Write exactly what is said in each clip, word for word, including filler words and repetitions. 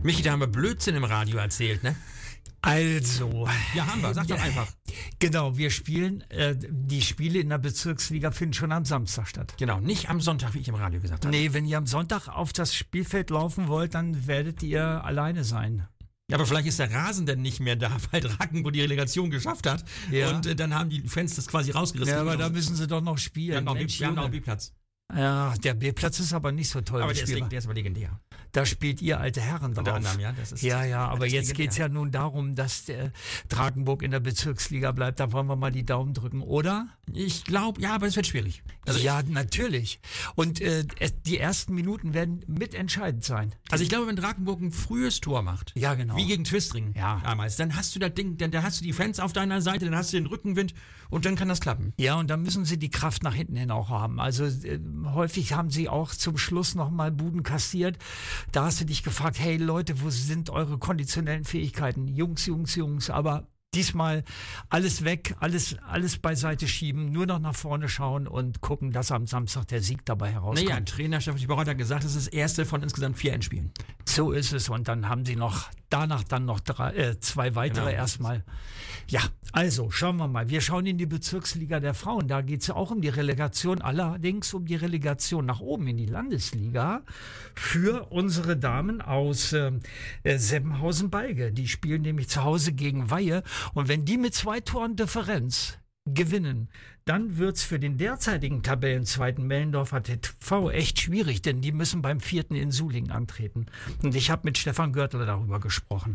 Michi, da haben wir Blödsinn im Radio erzählt, ne? Also. Ja, haben wir. Sag doch einfach. Genau, wir spielen, äh, die Spiele in der Bezirksliga finden schon am Samstag statt. Genau, nicht am Sonntag, wie ich im Radio gesagt habe. Nee, wenn ihr am Sonntag auf das Spielfeld laufen wollt, dann werdet ihr alleine sein. Ja, aber vielleicht ist der Rasen denn nicht mehr da, weil Drakenburg die Relegation geschafft hat. Ja. Und äh, dann haben die Fans das quasi rausgerissen. Ja, aber da müssen sie doch noch spielen. Wir haben noch, Mensch, wir haben noch Junge. einen B-Platz. Ja, der B-Platz ist aber nicht so toll. Aber der ist, bespielbar. leg- der ist aber legendär. Da spielt ihr alte Herren drauf. Unter anderem, ja. Das ist, Ja, ja, aber das ist jetzt legendär. geht's ja nun darum, dass der Drakenburg in der Bezirksliga bleibt. Da wollen wir mal die Daumen drücken, oder? Ich glaube, ja, aber es wird schwierig. Also ja, natürlich. Und äh, es- die ersten Minuten werden mitentscheidend sein. Also ich glaube, wenn Drakenburg ein frühes Tor macht, Ja, genau. wie gegen Twistring Ja. damals, dann hast du das Ding, dann, dann hast du die Fans auf deiner Seite, dann hast du den Rückenwind und dann kann das klappen. Ja, und dann müssen sie die Kraft nach hinten hin auch haben. Also äh, häufig haben sie auch zum Schluss nochmal Buden kassiert. Da hast du dich gefragt, hey Leute, wo sind eure konditionellen Fähigkeiten? Jungs, Jungs, Jungs, aber diesmal alles weg, alles, alles beiseite schieben, nur noch nach vorne schauen und gucken, dass am Samstag der Sieg dabei herauskommt. Naja, Trainer Stefan Borot hat gesagt, das ist das erste von insgesamt vier Endspielen. So ist es. Und dann haben sie noch, danach dann noch drei, äh, zwei weitere Genau. erstmal. Ja, also schauen wir mal. Wir schauen in die Bezirksliga der Frauen. Da geht es ja auch um die Relegation, allerdings um die Relegation nach oben in die Landesliga für unsere Damen aus äh, äh, Seppenhausen-Balge. Die spielen nämlich zu Hause gegen Weihe. Und wenn die mit zwei Toren Differenz gewinnen, dann wird's für den derzeitigen Tabellenzweiten Mellendorfer T V echt schwierig, denn die müssen beim vierten in Sulingen antreten. Und ich habe mit Stefan Görtler darüber gesprochen.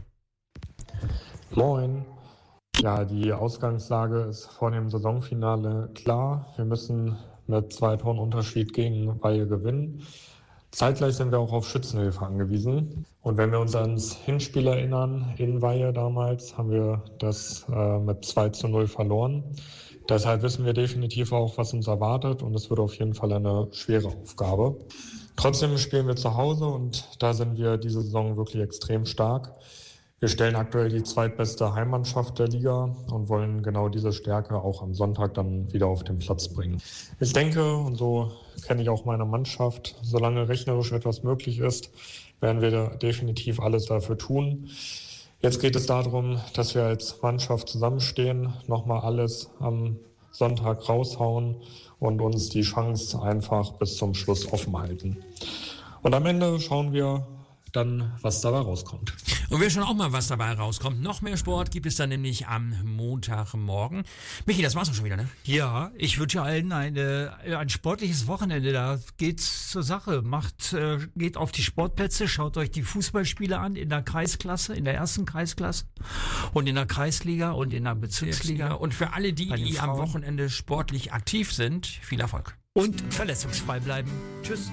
Moin. Ja, die Ausgangslage ist vor dem Saisonfinale klar. Wir müssen mit zwei Toren Unterschied gegen Weihe gewinnen. Zeitgleich sind wir auch auf Schützenhilfe angewiesen. Und wenn wir uns ans Hinspiel erinnern, in Weihe damals, haben wir das äh, mit zwei zu null verloren. Deshalb wissen wir definitiv auch, was uns erwartet. Und es wird auf jeden Fall eine schwere Aufgabe. Trotzdem spielen wir zu Hause und da sind wir diese Saison wirklich extrem stark. Wir stellen aktuell die zweitbeste Heimmannschaft der Liga und wollen genau diese Stärke auch am Sonntag dann wieder auf den Platz bringen. Ich denke, und so kenne ich auch meine Mannschaft, solange rechnerisch etwas möglich ist, werden wir da definitiv alles dafür tun. Jetzt geht es darum, dass wir als Mannschaft zusammenstehen, nochmal alles am Sonntag raushauen und uns die Chance einfach bis zum Schluss offen halten. Und am Ende schauen wir dann, was dabei rauskommt. Und wir schauen auch mal, was dabei rauskommt. Noch mehr Sport gibt es dann nämlich am Montagmorgen. Michi, das war's auch schon wieder, ne? Ja, ich wünsche allen eine, ein sportliches Wochenende. Da geht's zur Sache. Macht, äh, geht auf die Sportplätze, schaut euch die Fußballspiele an in der Kreisklasse, in der ersten Kreisklasse und in der Kreisliga und in der Bezirksliga. Und für alle die, Bei den die am Frauen. Wochenende sportlich aktiv sind, viel Erfolg. Und verletzungsfrei bleiben. Tschüss.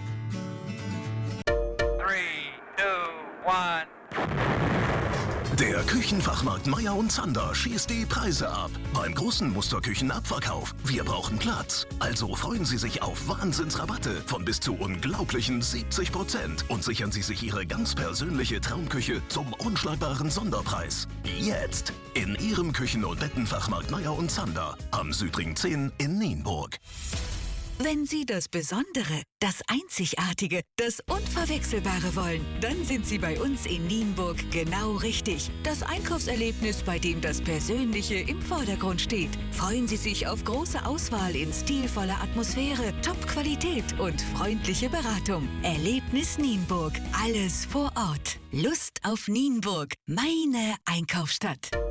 One. Der Küchenfachmarkt Meier und Zander schießt die Preise ab. Beim großen Musterküchenabverkauf. Wir brauchen Platz. Also freuen Sie sich auf Wahnsinnsrabatte von bis zu unglaublichen siebzig Prozent und sichern Sie sich Ihre ganz persönliche Traumküche zum unschlagbaren Sonderpreis. Jetzt in Ihrem Küchen- und Bettenfachmarkt Meier und Zander am Südring zehn in Nienburg. Wenn Sie das Besondere, das Einzigartige, das Unverwechselbare wollen, dann sind Sie bei uns in Nienburg genau richtig. Das Einkaufserlebnis, bei dem das Persönliche im Vordergrund steht. Freuen Sie sich auf große Auswahl in stilvoller Atmosphäre, Top-Qualität und freundliche Beratung. Erlebnis Nienburg. Alles vor Ort. Lust auf Nienburg. Meine Einkaufsstadt.